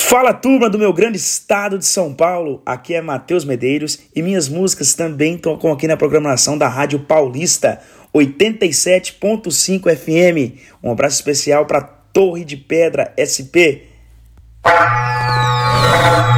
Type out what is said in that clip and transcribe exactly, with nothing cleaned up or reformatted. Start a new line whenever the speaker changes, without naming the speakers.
Fala, turma do meu grande estado de São Paulo, aqui é Matheus Medeiros e minhas músicas também tocam aqui na programação da Rádio Paulista, oitenta e sete ponto cinco F M. Um abraço especial para Torre de Pedra S P.